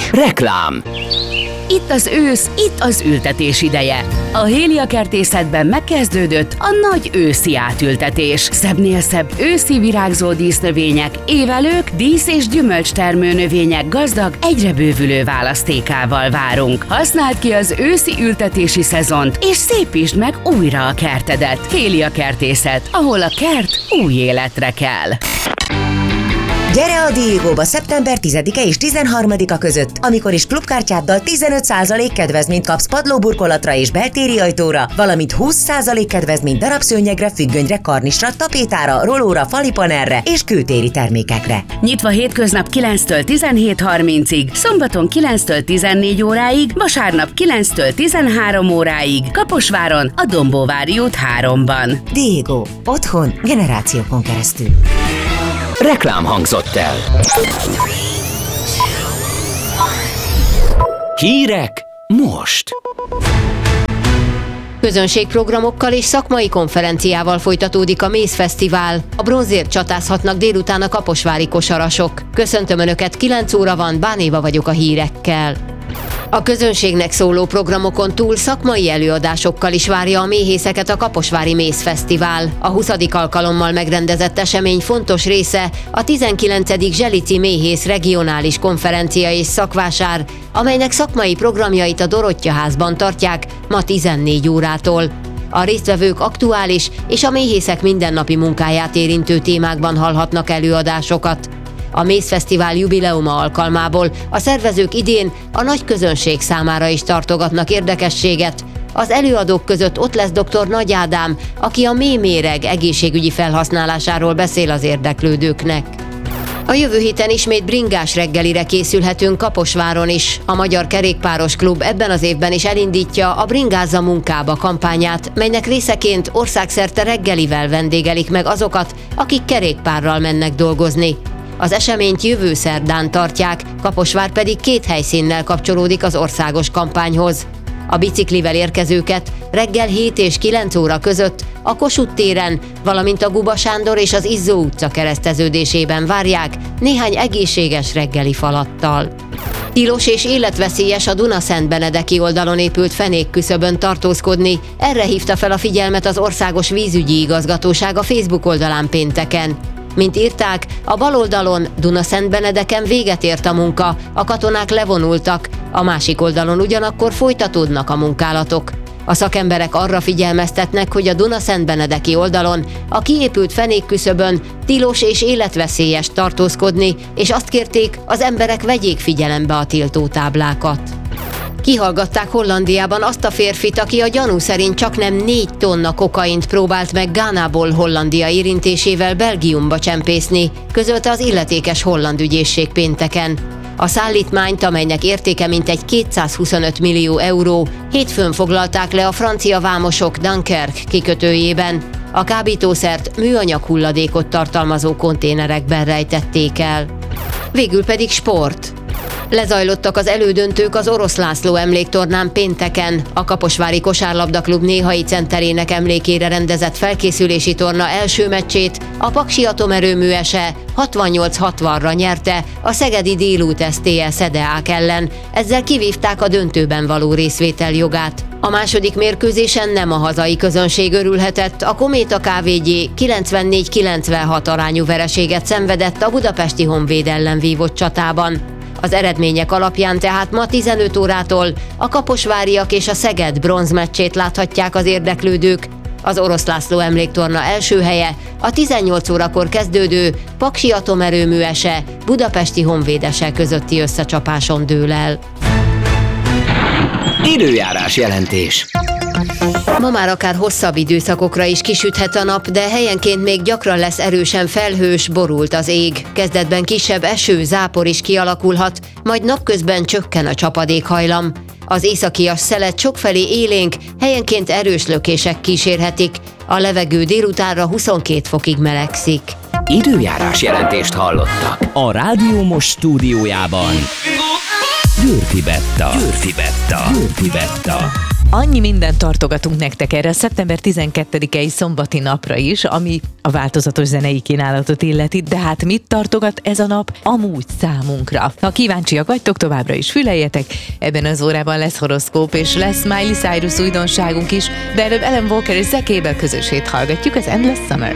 Reklám. Itt az ősz, itt az ültetés ideje. A Hélia Kertészetben megkezdődött a nagy őszi átültetés. Szebbnél szebb őszi virágzó dísznövények, évelők, dísz- és gyümölcstermő növények gazdag, egyre bővülő választékával várunk. Használd ki az őszi ültetési szezont, és szépítsd meg újra a kertedet. Hélia Kertészet, ahol a kert új életre kell. Gyere a Diegóba szeptember 10-e és 13-a között, amikor is klubkártyáddal 15% kedvezményt kapsz padlóburkolatra és beltéri ajtóra, valamint 20% kedvezményt darabszőnyegre, függönyre, karnisra, tapétára, rolóra, falipanelre és kültéri termékekre. Nyitva hétköznap 9-től 17:30-ig, szombaton 9-től 14 óráig, vasárnap 9-től 13 óráig, Kaposváron, a Dombóvári út 3-ban. Diegó. Otthon generációkon keresztül. Reklám hangzott el. Hírek most. Közönségprogramokkal és szakmai konferenciával folytatódik a Mész Fesztivál. A bronzért csatázhatnak délután a kaposvári kosarasok. Köszöntöm Önöket, 9 óra van, Bán Éva vagyok a hírekkel. A közönségnek szóló programokon túl szakmai előadásokkal is várja a méhészeket a Kaposvári Mész Fesztivál. A 20. alkalommal megrendezett esemény fontos része a 19. Zselici Méhész Regionális Konferencia és Szakvásár, amelynek szakmai programjait a Dorottya-házban tartják ma 14 órától. A résztvevők aktuális és a méhészek mindennapi munkáját érintő témákban hallhatnak előadásokat. A Mész Fesztivál jubileuma alkalmából a szervezők idén a nagy közönség számára is tartogatnak érdekességet. Az előadók között ott lesz dr. Nagy Ádám, aki a méhméreg egészségügyi felhasználásáról beszél az érdeklődőknek. A jövő héten ismét bringás reggelire készülhetünk Kaposváron is. A Magyar Kerékpáros Klub ebben az évben is elindítja a Bringázza munkába kampányát, melynek részeként országszerte reggelivel vendégelik meg azokat, akik kerékpárral mennek dolgozni. Az eseményt jövő szerdán tartják, Kaposvár pedig 2 helyszínnel kapcsolódik az országos kampányhoz. A biciklivel érkezőket reggel 7 és 9 óra között a Kossuth téren, valamint a Guba Sándor és az Izzó utca kereszteződésében várják néhány egészséges reggeli falattal. Tilos és életveszélyes a Duna-Szentbenedeki oldalon épült fenékküszöbön tartózkodni, erre hívta fel a figyelmet az Országos Vízügyi Igazgatóság a Facebook oldalán pénteken. Mint írták, a bal oldalon Duna-Szentbenedeken véget ért a munka, a katonák levonultak, a másik oldalon ugyanakkor folytatódnak a munkálatok. A szakemberek arra figyelmeztetnek, hogy a Duna-Szentbenedeki oldalon, a kiépült fenékküszöbön tilos és életveszélyes tartózkodni, és azt kérték, az emberek vegyék figyelembe a tiltótáblákat. Kihallgatták Hollandiában azt a férfit, aki a gyanú szerint csaknem 4 tonna kokaint próbált meg Ghanából Hollandia érintésével Belgiumba csempészni, közölte az illetékes holland ügyészség pénteken. A szállítmányt, amelynek értéke mintegy 225 millió euró, hétfőn foglalták le a francia vámosok Dunkerque kikötőjében. A kábítószert műanyag hulladékot tartalmazó konténerekben rejtették el. Végül pedig sport. Lezajlottak az elődöntők az Orosz László emléktornán pénteken. A Kaposvári Kosárlabdaklub Néhai Centerének emlékére rendezett felkészülési torna első meccsét a Paksi Atomerőmű SE 68-60-ra nyerte a szegedi Délút STE Szedeák ellen, ezzel kivívták a döntőben való részvétel jogát. A második mérkőzésen nem a hazai közönség örülhetett, a Kométa Kft. 94-96 arányú vereséget szenvedett a budapesti Honvéd ellen vívott csatában. Az eredmények alapján tehát ma 15 órától a kaposváriak és a Szeged bronzmeccsét láthatják az érdeklődők. Az Orosz László emléktorna első helye a 18 órakor kezdődő Paksi Atomerőmű SE budapesti Honvéd SE közötti összecsapáson dől el. Időjárás jelentés. Ma már akár hosszabb időszakokra is kisüthet a nap, de helyenként még gyakran lesz erősen felhős, borult az ég. Kezdetben kisebb eső, zápor is kialakulhat, majd napközben csökken a csapadékhajlam. Az északias szelet sokfelé élénk, helyenként erős lökések kísérhetik. A levegő délutánra 22 fokig melegszik. Időjárás jelentést hallottak. A Rádió Most stúdiójában Győrfi Betta. Annyi mindent tartogatunk nektek erre a szeptember 12-i szombati napra is, ami a változatos zenei kínálatot illeti, de hát mit tartogat ez a nap amúgy számunkra? Ha kíváncsiak vagytok, továbbra is füleljetek, ebben az órában lesz horoszkóp, és lesz Miley Cyrus újdonságunk is, de előbb Alan Walker és Zac Abel közösét hallgatjuk, az Endless Summer.